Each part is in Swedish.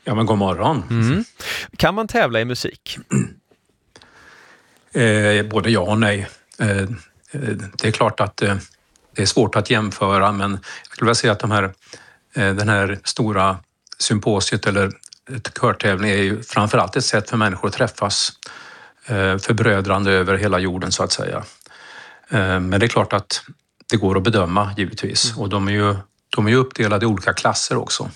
Ja, men god morgon. Kan man tävla i musik? Både ja och nej. Det är klart att det är svårt att jämföra, men jag skulle vilja säga att den här stora symposiet eller körtävling är ju framförallt ett sätt för människor att träffas, förbrödrande över hela jorden så att säga. Men det är klart att det går att bedöma givetvis, och de är ju uppdelade i olika klasser också.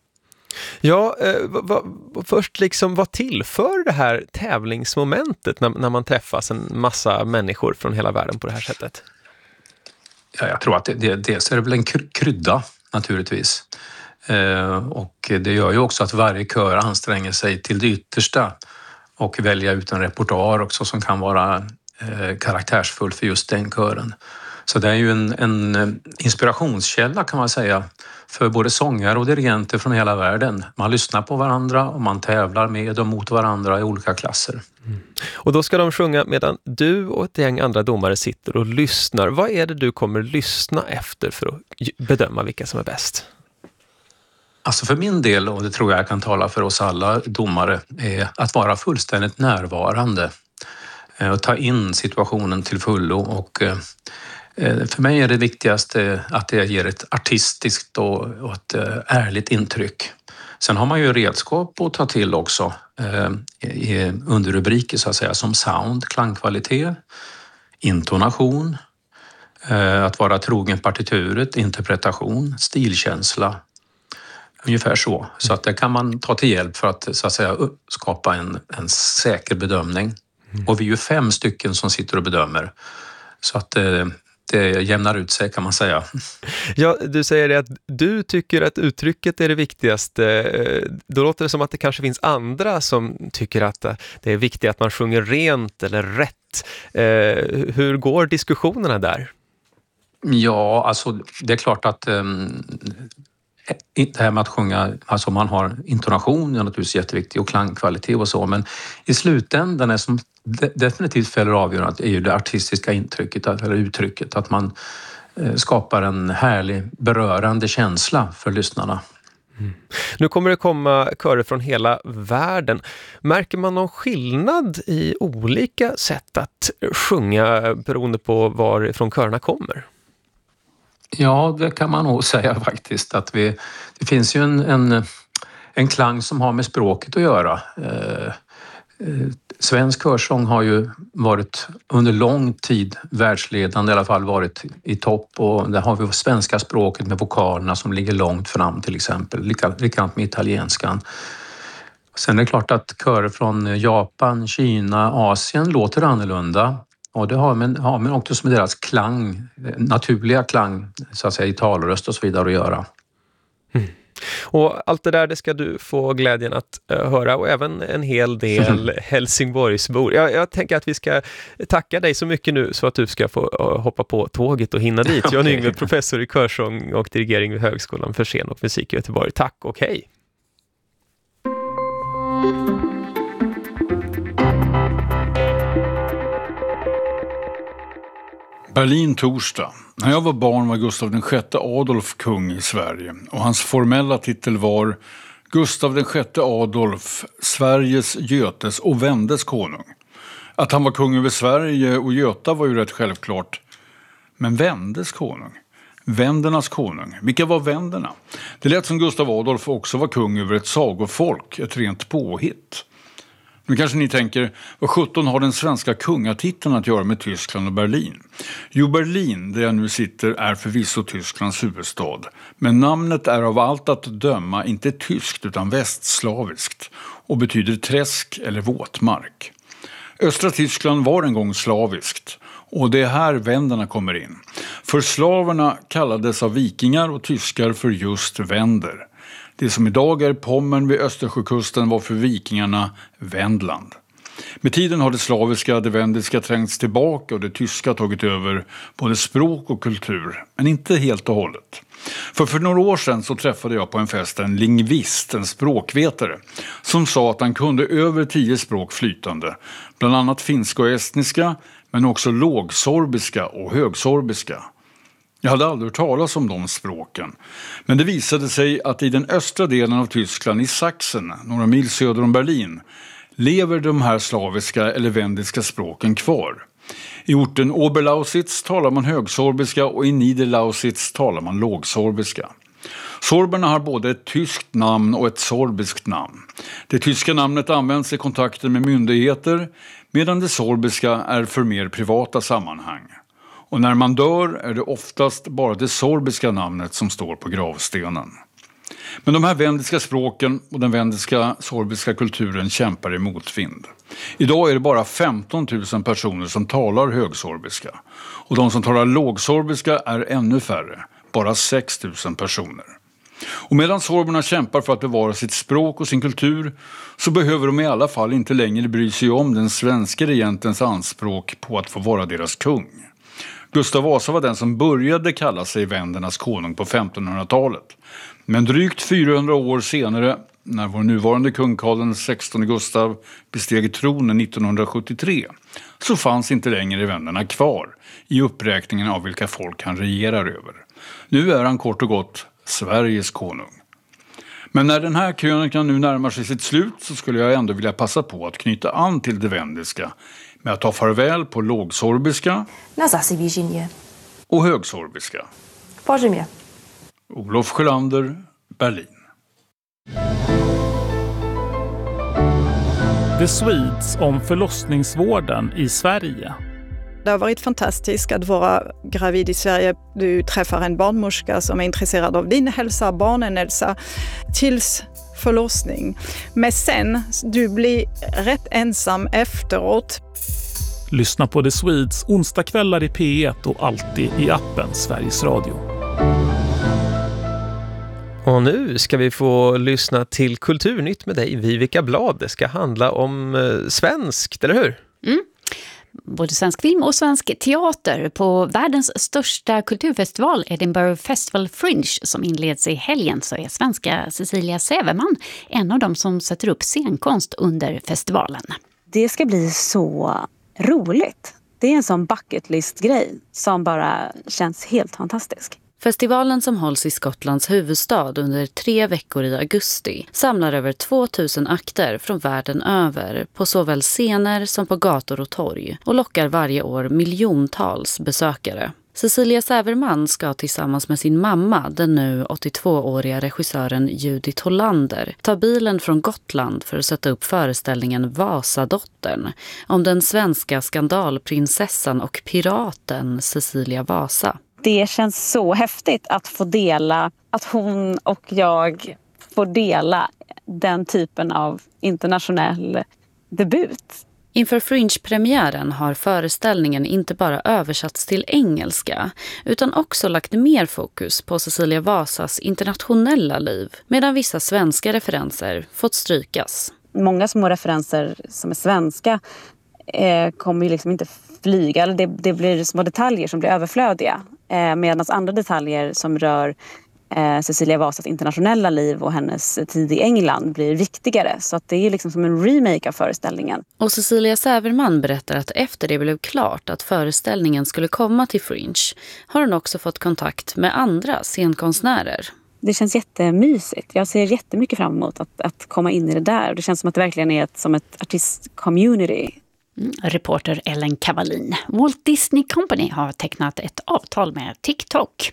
Ja, först liksom, vad tillför det här tävlingsmomentet när man träffas en massa människor från hela världen på det här sättet? Ja, jag tror att dels är det väl en krydda naturligtvis. Och det gör ju också att varje kör anstränger sig till det yttersta och välja ut en repertoar också som kan vara karaktärsfull för just den kören. Så det är ju en inspirationskälla kan man säga för både sångare och dirigenter från hela världen. Man lyssnar på varandra och man tävlar med och mot varandra i olika klasser. Och då ska de sjunga medan du och ett gäng andra domare sitter och lyssnar. Vad är det du kommer lyssna efter för att bedöma vilka som är bäst? Alltså för min del, och det tror jag kan tala för oss alla domare, är att vara fullständigt närvarande och ta in situationen till fullo. Och för mig är det viktigaste att det ger ett artistiskt och ett ärligt intryck. Sen har man ju redskap att ta till också i underrubriker så att säga, som sound, klangkvalitet, intonation, att vara trogen partituret, interpretation, stilkänsla. Ungefär så. Så att det kan man ta till hjälp för att så att säga skapa en säker bedömning. Och vi är ju 5 stycken som sitter och bedömer. Så att det jämnar ut sig kan man säga. Ja, du säger det att du tycker att uttrycket är det viktigaste. Då låter det som att det kanske finns andra som tycker att det är viktigt att man sjunger rent eller rätt. Hur går diskussionerna där? Ja, alltså det är klart att det här med att sjunga, alltså man har intonation är naturligtvis jätteviktigt och klangkvalitet och så, men i slutändan är som definitivt fäller avgörande är ju det artistiska intrycket eller uttrycket, att man skapar en härlig berörande känsla för lyssnarna. Nu kommer det komma körer från hela världen. Märker man någon skillnad i olika sätt att sjunga beroende på varifrån körerna kommer? Ja, det kan man nog säga faktiskt. Att det finns ju en klang som har med språket att göra. Svensk körsång har ju varit under lång tid världsledande, i alla fall varit i topp, och där har vi svenska språket med vokalerna som ligger långt fram till exempel, likadant med italienskan. Sen är det klart att körer från Japan, Kina, Asien låter annorlunda. Och det har med också med deras klang, naturliga klang, så att säga, i talröst och så vidare att göra. Och allt det där, det ska du få glädjen att höra, och även en hel del Helsingborgsbor. Jag tänker att vi ska tacka dig så mycket nu så att du ska få hoppa på tåget och hinna dit. Jan Yngve, professor i körsång och dirigering vid Högskolan för scen och musik i Göteborg. Tack och hej! Berlin torsdag. När jag var barn var Gustav VI Adolf kung i Sverige, och hans formella titel var Gustav VI Adolf, Sveriges, Götes och Vendes konung. Att han var kung över Sverige och Göta var ju rätt självklart. Men Vendes konung? Vändernas konung. Vilka var vänderna? Det lät som Gustav Adolf också var kung över ett sagofolk, ett rent påhitt. Nu kanske ni tänker, vad 17 har den svenska kungatiteln att göra med Tyskland och Berlin? Jo, Berlin, där jag nu sitter, är förvisso Tysklands huvudstad. Men namnet är av allt att döma inte tyskt utan västslaviskt och betyder träsk eller våtmark. Östra Tyskland var en gång slaviskt, och det är här vänderna kommer in. För slaverna kallades av vikingar och tyskar för just vänder. Det som idag är Pommern vid Östersjökusten var för vikingarna Vendland. Med tiden har det slaviska, det vendiska trängts tillbaka och det tyska tagit över både språk och kultur, men inte helt och hållet. För några år sedan så träffade jag på en fest en lingvist, en språkvetare, som sa att han kunde över 10 språk flytande, bland annat finska och estniska, men också lågsorbiska och högsorbiska. Jag hade aldrig hört talas om de språken. Men det visade sig att i den östra delen av Tyskland, i Sachsen, några mil söder om Berlin, lever de här slaviska eller vendiska språken kvar. I orten Oberlausitz talar man högsorbiska och i Niederlausitz talar man lågsorbiska. Sorberna har både ett tyskt namn och ett sorbiskt namn. Det tyska namnet används i kontakter med myndigheter, medan det sorbiska är för mer privata sammanhang. Och när man dör är det oftast bara det sorbiska namnet som står på gravstenen. Men de här vendiska språken och den vendiska sorbiska kulturen kämpar i motvind. Idag är det bara 15 000 personer som talar högsorbiska. Och de som talar lågsorbiska är ännu färre, bara 6 000 personer. Och medan sorberna kämpar för att bevara sitt språk och sin kultur så behöver de i alla fall inte längre bry sig om den svenska regentens anspråk på att få vara deras kung. Gustav Vasa var den som började kalla sig vändernas konung på 1500-talet. Men drygt 400 år senare, när vår nuvarande kung Karl XVI Gustav besteg tronen 1973, så fanns inte längre vänderna kvar i uppräkningen av vilka folk han regerar över. Nu är han kort och gott Sveriges konung. Men när den här krönikan nu närmar sig sitt slut så skulle jag ändå vilja passa på att knyta an till det vendiska med att ta farväl på lågsorbiska och högsorbiska. Olof Sjölander, Berlin. The Swedes om förlossningsvården i Sverige. Det har varit fantastiskt att vara gravid i Sverige. Du träffar en barnmorska som är intresserad av din hälsa, barnen hälsa, tills förlossning. Men sen, du blir rätt ensam efteråt. Lyssna på The Swedes onsdagskvällar i P1 och alltid i appen Sveriges Radio. Och nu ska vi få lyssna till Kulturnytt med dig, Vivica Blad. Det ska handla om svenskt, eller hur? Mm. Både svensk film och svensk teater på världens största kulturfestival, Edinburgh Festival Fringe, som inleds i helgen, så är svenska Cecilia Säverman en av dem som sätter upp scenkonst under festivalen. Det ska bli så roligt. Det är en sån bucket list-grej som bara känns helt fantastisk. Festivalen, som hålls i Skottlands huvudstad under 3 veckor i augusti, samlar över 2000 akter från världen över på såväl scener som på gator och torg och lockar varje år miljontals besökare. Cecilia Säverman ska tillsammans med sin mamma, den nu 82-åriga regissören Judith Hollander, ta bilen från Gotland för att sätta upp föreställningen Vasadottern om den svenska skandalprinsessan och piraten Cecilia Vasa. Det känns så häftigt att få dela, att hon och jag får dela den typen av internationell debut. Inför Fringe-premiären har föreställningen inte bara översatts till engelska utan också lagt mer fokus på Cecilia Vasas internationella liv, medan vissa svenska referenser fått strykas. Många små referenser som är svenska kommer ju liksom inte flyga, eller det blir små detaljer som blir överflödiga, medan andra detaljer som rör Cecilia Vasas internationella liv och hennes tid i England blir viktigare. Så att det är liksom som en remake av föreställningen. Och Cecilia Säverman berättar att efter det blev klart att föreställningen skulle komma till Fringe har hon också fått kontakt med andra scenkonstnärer. Det känns jättemysigt. Jag ser jättemycket fram emot att komma in i det där. Det känns som att det verkligen är som ett artist-community. Reporter Ellen Cavallin. Walt Disney Company har tecknat ett avtal med TikTok.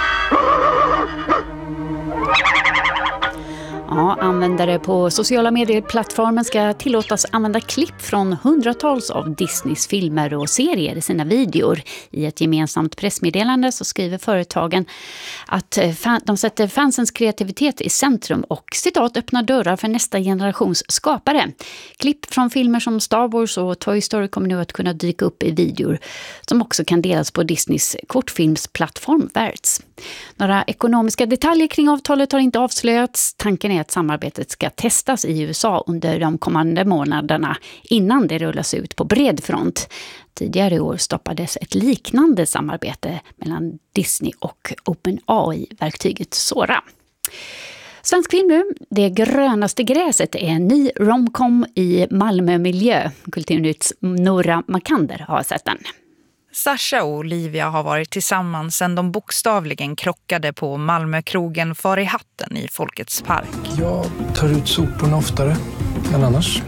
Ja, användare på sociala medieplattformen ska tillåtas använda klipp från hundratals av Disneys filmer och serier i sina videor. I ett gemensamt pressmeddelande så skriver företagen att de sätter fansens kreativitet i centrum och citat öppnar dörrar för nästa generations skapare. Klipp från filmer som Star Wars och Toy Story kommer nu att kunna dyka upp i videor som också kan delas på Disneys kortfilmsplattform Verts. Några ekonomiska detaljer kring avtalet har inte avslöjats. Tanken är att samarbetet ska testas i USA under de kommande månaderna innan det rullas ut på bred front. Tidigare i år stoppades ett liknande samarbete mellan Disney och OpenAI-verktyget Sora. Svensk film nu. Det grönaste gräset är en ny romcom i Malmö-miljö. Kulturnytts Nora Makander har sett den. Sasha och Olivia har varit tillsammans sedan de bokstavligen krockade på Malmökrogen Far i hatten i Folkets park. Jag tar ut soporna oftare, men annars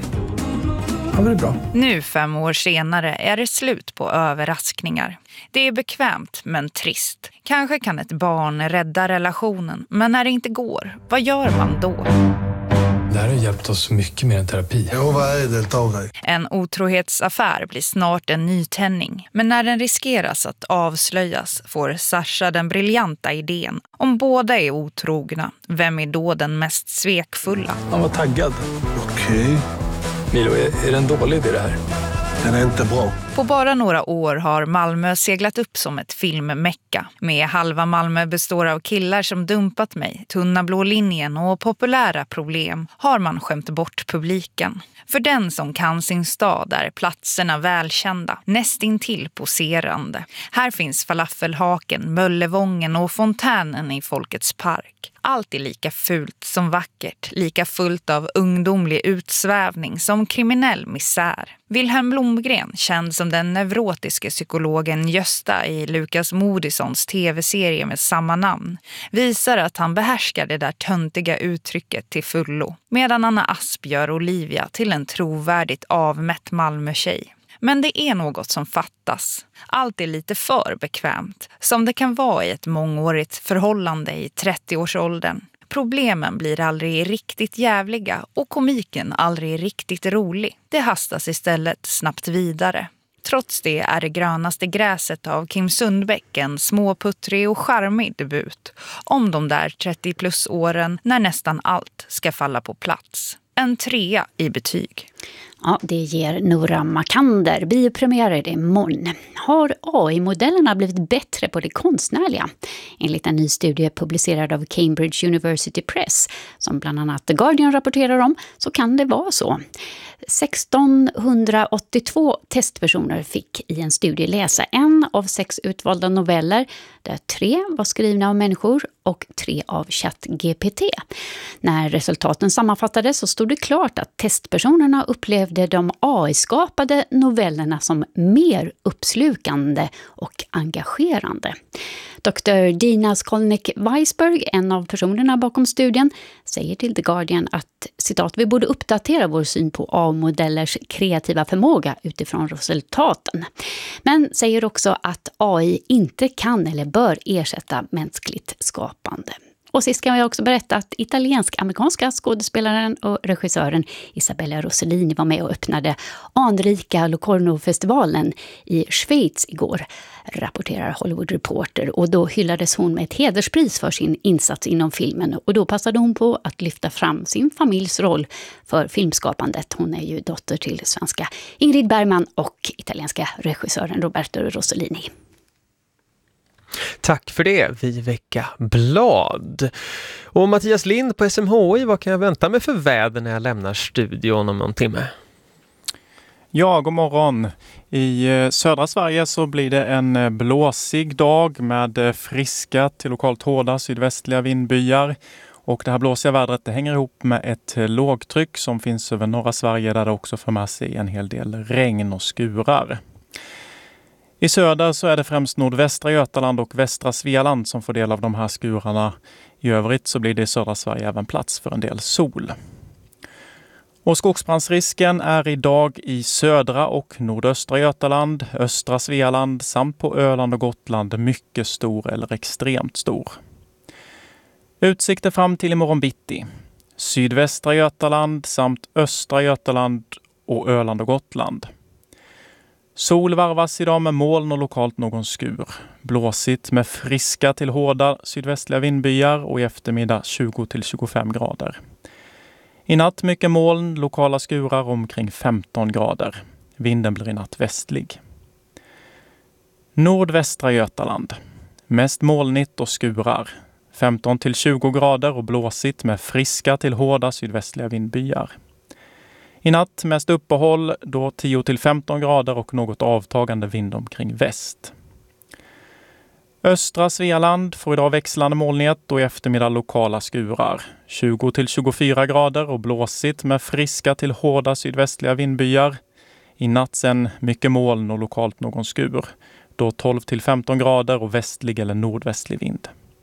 har det bra. Nu 5 år senare är det slut på överraskningar. Det är bekvämt men trist. Kanske kan ett barn rädda relationen, men när det inte går, vad gör man då? Det här har hjälpt oss mycket mer än terapi. Jo, vad är det av dig? En otrohetsaffär blir snart en nytändning. Men när den riskeras att avslöjas får Sasha den briljanta idén. Om båda är otrogna, vem är då den mest svekfulla? Han var taggad. Okej. Milo, är det en dålig idé det här? Den är inte bra. På bara några år har Malmö seglat upp som ett filmmecka. Med halva Malmö består av killar som dumpat mig, tunna blå linjen och populära problem har man skämt bort publiken. För den som kan sin stad är platserna välkända, nästintill poserande. Här finns falafelhaken, Möllevången och fontänen i Folkets park. Allt är lika fult som vackert, lika fullt av ungdomlig utsvävning som kriminell misär. Wilhelm Blomgren, känd som den neurotiske psykologen Gösta i Lukas Moodyssons tv-serie med samma namn, visar att han behärskar det där töntiga uttrycket till fullo, medan Anna Asp gör Olivia till en trovärdigt avmätt Malmö-tjej. Men det är något som fattas. Allt är lite för bekvämt, som det kan vara i ett mångårigt förhållande i 30-årsåldern. Problemen blir aldrig riktigt jävliga och komiken aldrig riktigt rolig. Det hastas istället snabbt vidare. Trots det är Det grönaste gräset av Kim Sundbäck en småputtrig och charmig debut om de där 30+ åren när nästan allt ska falla på plats. En 3 i betyg. Ja, det ger Nora Makander. Biopremiärer imorgon. Har AI-modellerna blivit bättre på det konstnärliga? Enligt en ny studie publicerad av Cambridge University Press, som bland annat The Guardian rapporterar om, så kan det vara så. 1682 testpersoner fick i en studie läsa 1 av 6 utvalda noveller, där 3 var skrivna av människor och 3 av ChatGPT. När resultaten sammanfattades så stod det klart att testpersonerna upplevde de AI-skapade novellerna som mer uppslukande och engagerande. Dr. Dina Skolnick-Weisberg, en av personerna bakom studien, säger till The Guardian att, citat, vi borde uppdatera vår syn på AI-modellers kreativa förmåga utifrån resultaten. Men säger också att AI inte kan eller bör ersätta mänskligt skapande. Och sist kan jag också berätta att italiensk-amerikanska skådespelaren och regissören Isabella Rossellini var med och öppnade anrika Locarno-festivalen i Schweiz igår, rapporterar Hollywood Reporter. Och då hyllades hon med ett hederspris för sin insats inom filmen. Och då passade hon på att lyfta fram sin familjs roll för filmskapandet. Hon är ju dotter till svenska Ingrid Bergman och italienska regissören Roberto Rossellini. Tack för det, Viveka Blad. Och Mattias Lind på SMHI, vad kan jag vänta mig för väder när jag lämnar studion om någon timme? Ja, god morgon. I södra Sverige så blir det en blåsig dag med friska till lokalt hårda sydvästliga vindbyar. Och det här blåsiga vädret det hänger ihop med ett lågtryck som finns över norra Sverige där det också får med sig en hel del regn och skurar. I söder så är det främst nordvästra Götaland och västra Svealand som får del av de här skurarna. I övrigt så blir det i södra Sverige även plats för en del sol. Och skogsbrandsrisken är idag i södra och nordöstra Götaland, östra Svealand samt på Öland och Gotland mycket stor eller extremt stor. Utsikter fram till imorgon bitti. Sydvästra Götaland samt östra Götaland och Öland och Gotland. Sol varvas idag med moln och lokalt någon skur. Blåsigt med friska till hårda sydvästliga vindbyar och i eftermiddag 20-25 grader. I natt mycket moln, lokala skurar omkring 15 grader. Vinden blir i natt västlig. Nordvästra Götaland. Mest molnigt och skurar. 15-20 grader och blåsigt med friska till hårda sydvästliga vindbyar. I natt mest uppehåll, då 10-15 grader och något avtagande vind omkring väst. Östra Svealand får idag växlande molnighet och i eftermiddag lokala skurar. 20-24 grader och blåsigt med friska till hårda sydvästliga vindbyar. I natt sen mycket moln och lokalt någon skur. då 12-15 grader och västlig eller nordvästlig vind.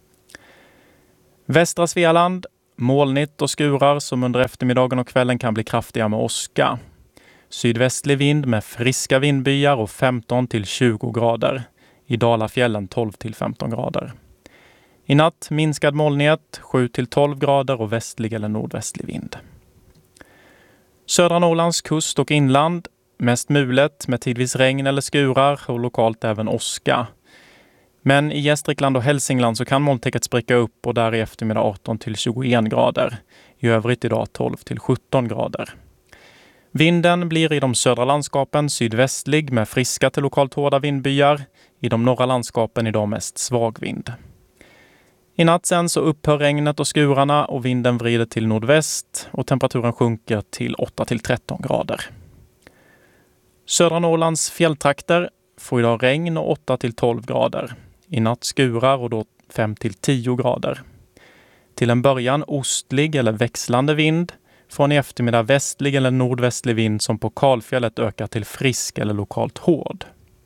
Västra Svealand, molnigt och skurar som under eftermiddagen och kvällen kan bli kraftiga med åska. Sydvästlig vind med friska vindbyar och 15-20 grader. I Dalafjällen 12-15 grader. I natt minskad molnighet, 7-12 grader och västlig eller nordvästlig vind. Södra Norrlands kust och inland, mest mulet med tidvis regn eller skurar och lokalt även åska. Men i Gästrikland och Hälsingland så kan molntäcket spricka upp och där i eftermiddag 18-21 grader. I övrigt idag 12-17 grader. Vinden blir i de södra landskapen sydvästlig med friska till lokalt hårda vindbyar. I de norra landskapen idag mest svag vind. I natt sen så upphör regnet och skurarna och vinden vrider till nordväst och temperaturen sjunker till 8-13 grader. Södra Norrlands fjälltrakter får idag regn och 8-12 grader. I natt skurar och då 5-10 grader. Till en början ostlig eller växlande vind. Från i eftermiddag västlig eller nordvästlig vind som på Kalfjället ökar till frisk eller lokalt hård.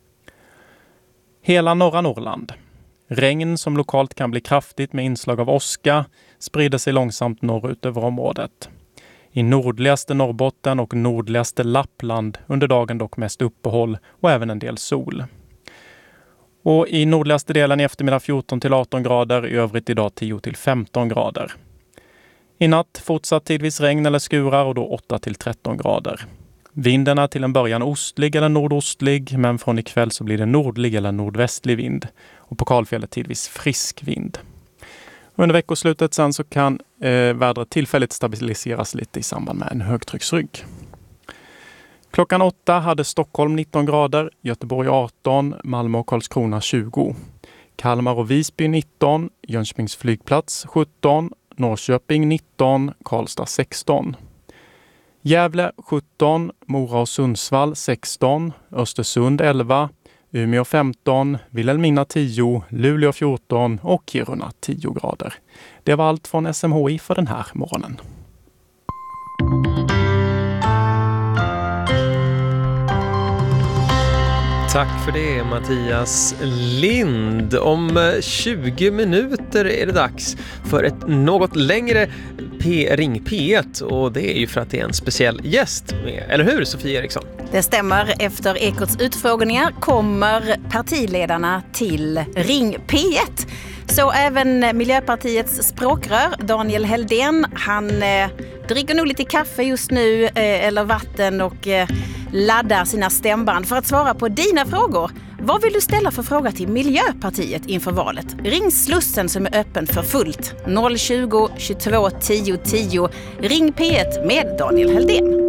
Hela norra Norrland. Regn som lokalt kan bli kraftigt med inslag av åska sprider sig långsamt norrut över området. I nordligaste Norrbotten och nordligaste Lappland under dagen dock mest uppehåll och även en del sol. Och i nordligaste delen i eftermiddag 14-18 grader, i övrigt idag 10-15 grader. I natt fortsatt tidvis regn eller skurar och då 8-13 grader. Vinden är till en början ostlig eller nordostlig, men från ikväll så blir det nordlig eller nordvästlig vind. Och på Kalfjället tidvis frisk vind. Under veckoslutet sen så kan vädret tillfälligt stabiliseras lite i samband med en högtrycksrygg. Klockan 8 hade Stockholm 19 grader, Göteborg 18, Malmö och Karlskrona 20. Kalmar och Visby 19, Jönköpings flygplats 17, Norrköping 19, Karlstad 16. Gävle 17, Mora och Sundsvall 16, Östersund 11, Umeå 15, Vilhelmina 10, Luleå 14 och Kiruna 10 grader. Det var allt från SMHI för den här morgonen. Tack för det, Mattias Lind. Om 20 minuter är det dags för ett något längre Ring P1 och det är ju för att det är en speciell gäst med, eller hur Sofie Eriksson? Det stämmer. Efter Ekots utfrågningar kommer partiledarna till Ring P1. Så även Miljöpartiets språkrör Daniel Heldén, han dricker nog lite kaffe just nu eller vatten och laddar sina stämband för att svara på dina frågor. Vad vill du ställa för fråga till Miljöpartiet inför valet? Ring Slussen som är öppen för fullt. 020 22 10 10. Ring P1 med Daniel Heldén.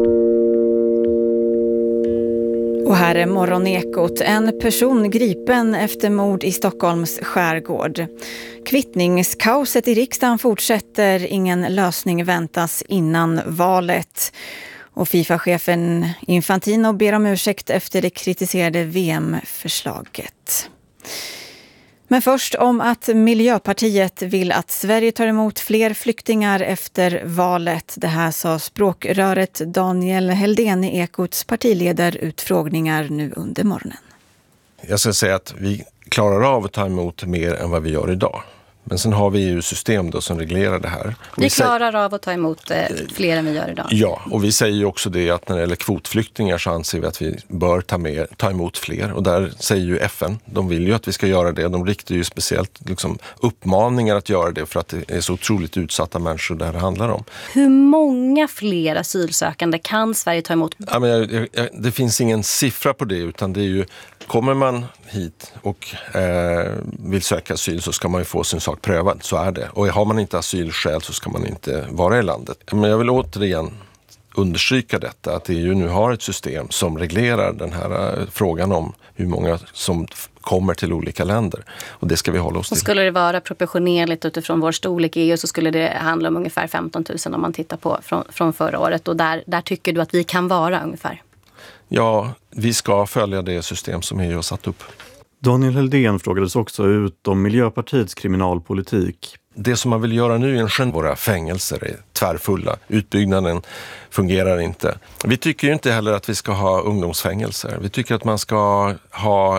Och här är Morgonekot. En person gripen efter mord i Stockholms skärgård. Kvittningskaoset i riksdagen fortsätter. Ingen lösning väntas innan valet. Och FIFA-chefen Infantino ber om ursäkt efter det kritiserade VM-förslaget. Men först om att Miljöpartiet vill att Sverige tar emot fler flyktingar efter valet. Det här sa språkröret Daniel Heldén i Ekots partiledarutfrågningar nu under morgonen. Jag ska säga att vi klarar av att ta emot mer än vad vi gör idag. Men sen har vi ju system då som reglerar det här. Vi klarar av att ta emot fler än vi gör idag. Ja, och vi säger ju också det att när det gäller kvotflyktingar så anser vi att vi bör ta emot fler. Och där säger ju FN, de vill ju att vi ska göra det. De riktar ju speciellt uppmaningar att göra det för att det är så otroligt utsatta människor det här handlar om. Hur många fler asylsökande kan Sverige ta emot? Ja, men det finns ingen siffra på det utan det är ju, kommer man hit och vill söka asyl så ska man ju få sin sak prövad, så är det. Och har man inte asylskäl så ska man inte vara i landet. Men jag vill återigen understryka detta, att EU nu har ett system som reglerar den här frågan om hur många som kommer till olika länder. Och det ska vi hålla oss till. Och skulle det vara proportionerligt utifrån vår storlek i EU så skulle det handla om ungefär 15 000 om man tittar på från förra året. Och där tycker du att vi kan vara ungefär? Ja, vi ska följa det system som EU har satt upp. Daniel Heldén frågades också ut om Miljöpartiets kriminalpolitik. det som man vill göra nu är våra fängelser är tvärfulla. Utbyggnaden fungerar inte. Vi tycker ju inte heller att vi ska ha ungdomsfängelser. Vi tycker att man ska ha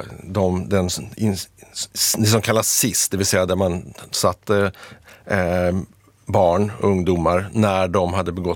det som kallas SIS, det vill säga där man satte barn, ungdomar, när de hade begått